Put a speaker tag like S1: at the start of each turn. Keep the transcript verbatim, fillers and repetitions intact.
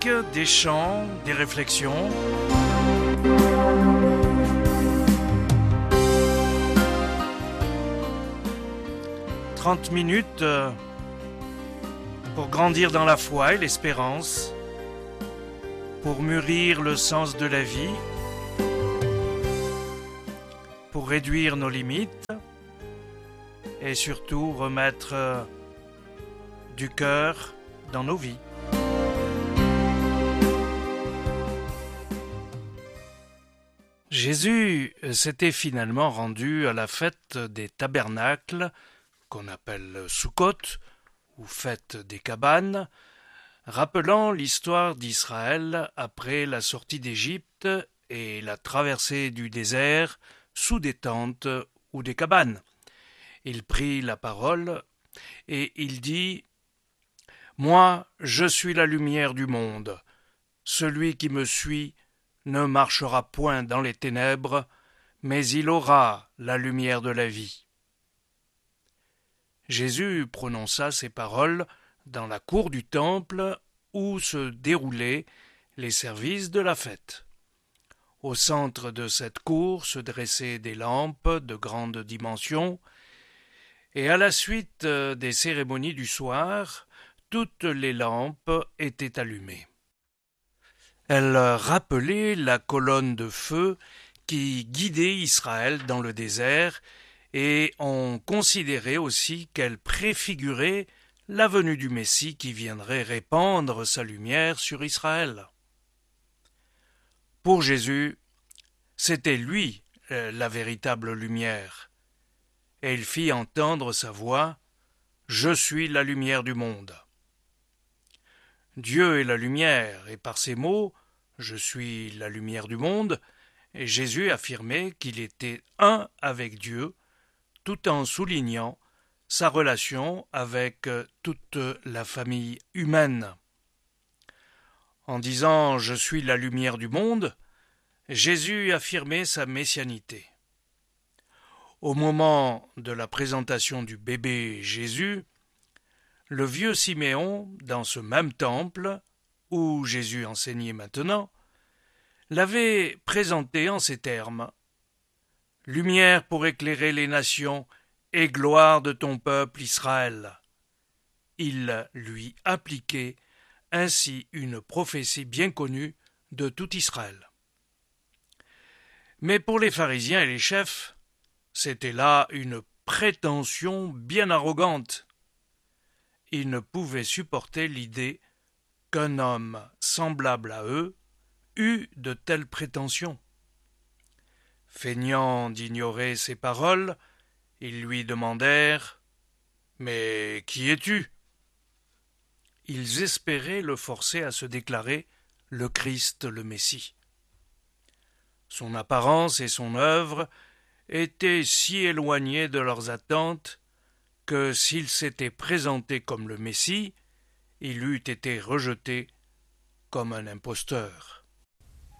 S1: musique, des chants, des réflexions. Trente minutes pour grandir dans la foi et l'espérance, pour mûrir le sens de la vie, pour réduire nos limites et surtout remettre du cœur dans nos vies. Jésus s'était finalement rendu à la fête des tabernacles, qu'on appelle Sukkot, ou fête des cabanes, rappelant l'histoire d'Israël après la sortie d'Égypte et la traversée du désert sous des tentes ou des cabanes. Il prit la parole et il dit « Moi, je suis la lumière du monde. Celui qui me suit ne marchera point dans les ténèbres, mais il aura la lumière de la vie. » Jésus prononça ces paroles dans la cour du temple où se déroulaient les services de la fête. Au centre de cette cour se dressaient des lampes de grande dimension, et à la suite des cérémonies du soir, toutes les lampes étaient allumées. Elles rappelaient la colonne de feu qui guidait Israël dans le désert, et on considérait aussi qu'elle préfigurait la venue du Messie qui viendrait répandre sa lumière sur Israël. Pour Jésus, c'était lui la véritable lumière, et il fit entendre sa voix « Je suis la lumière du monde ». Dieu est la lumière, et par ces mots « Je suis la lumière du monde », Jésus affirmait qu'il était un avec Dieu, tout en soulignant sa relation avec toute la famille humaine. En disant « Je suis la lumière du monde », Jésus affirmait sa messianité. Au moment de la présentation du bébé Jésus, le vieux Siméon, dans ce même temple, où Jésus enseignait maintenant, l'avait présenté en ces termes « Lumière pour éclairer les nations et gloire de ton peuple Israël ». Il lui appliquait ainsi une prophétie bien connue de tout Israël. Mais pour les pharisiens et les chefs, c'était là une prétention bien arrogante. Ils ne pouvaient supporter l'idée qu'un homme semblable à eux eût de telles prétentions. Feignant d'ignorer ses paroles, ils lui demandèrent « Mais qui es-tu » Ils espéraient le forcer à se déclarer le Christ, le Messie. Son apparence et son œuvre étaient si éloignées de leurs attentes que s'il s'était présenté comme le Messie, il eût été rejeté comme un imposteur.